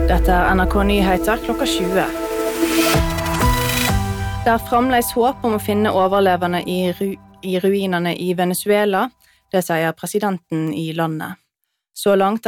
Dette NRK Nyheter klokka 20. Det fremdeles håp om å finne overlevende i ruinene i Venezuela, det sier presidenten i landet. Så langt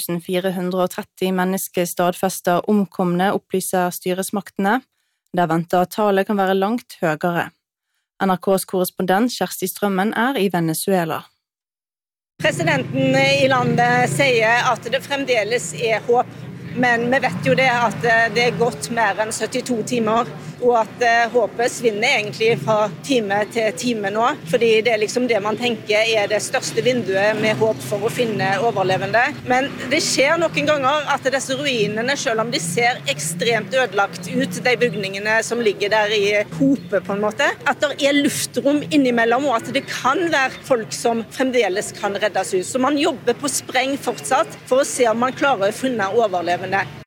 1430 mennesker stadfestet omkomne, opplyser styresmaktene. Det venter at tallet kan være langt høyere. NRKs korrespondent Kjersti Strømmen i Venezuela. Presidenten i landet sier at det fremdeles håp. Men vi vet jo det at det gått mer enn 72 timer, og at håpet svinner egentlig fra time til time nå, fordi det liksom det man tenker det største vinduet med håp for å finne overlevende. Men det skjer noen ganger at disse ruinene, selv om de ser ekstremt ødelagt ut, de bygningene som ligger der i hope på en måte, at det luftrom innimellom, og at det kan være folk som fremdeles kan reddes ut. Så man jobber på spreng fortsatt for å se om man klarer å finne overlevende.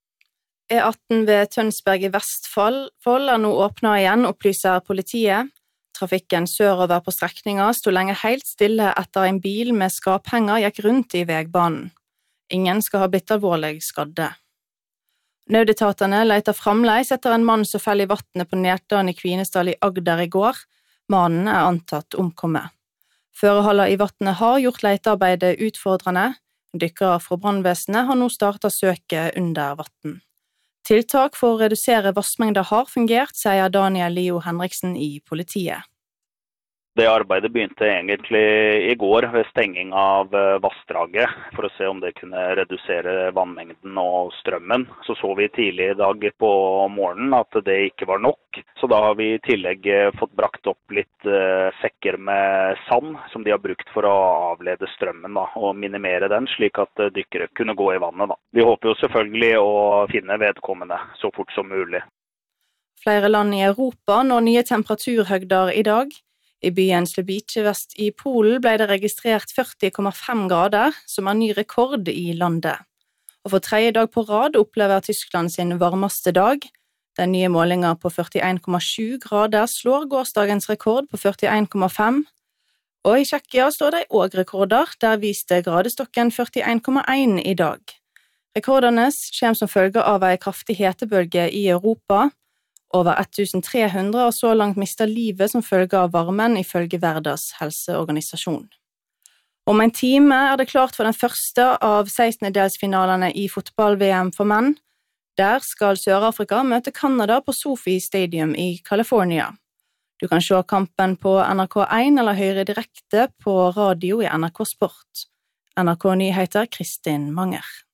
E18 ved Tønsberg i Vestfold nå åpnet igjen, opplyser politiet. Trafikken sørover på strekninga stod lenge helt stille etter en bil med skaphenger gikk rundt i vegbanen. Ingen skal ha blitt alvorlig skadde. Nødetatene leter fremdeles etter en mann som fell i vattnet på Nertdalen i Kvinesdal i Agder i går. Mannen antatt omkommet. Føreholdet i vattnet har gjort letearbeidet utfordrende. Dykkere fra brannvesenet har nå startet søket under vatten. Tiltak for å redusere vassmengder har fungert, sier Daniel Leo Henriksen i politiet. Det arbeidet begynte egentlig i går ved stenging av vassdraget for å se om det kunne redusere vannmengden og strømmen. Så vi tidlig i dag på morgenen at det ikke var nok. Så da har vi i tillegg fått brakt opp litt sekker med sand som de har brukt for å avlede strømmen og minimere den, slik at dykkere kunne gå i vannet. Vi håper jo selvfølgelig å finne vedkommende så fort som mulig. Flere land i Europa når nye temperaturhøgder i dag. I byen Slebice vest i Polen ble det registrert 40,5 grader, som ny rekord i landet. Og for tredje dag på rad opplever Tyskland sin varmeste dag. Den nye målingen på 41,7 grader slår gårsdagens rekord på 41,5. Og i Tsjekkia står det også rekorder, der viste gradestokken 41,1 i dag. Rekordene kommer som følge av en kraftig hetebølge i Europa. Over 1300 har så langt mistet livet som følge av varmen ifølge Verdens helseorganisasjon. Om en time det klart for den første av 16-delsfinalene i fotball-VM for menn. Der skal Sør-Afrika møte Canada på SoFi Stadium i California. Du kan se kampen på NRK1 eller høre direkte på radio i NRK Sport. NRK Nyheter, Kristin Manger.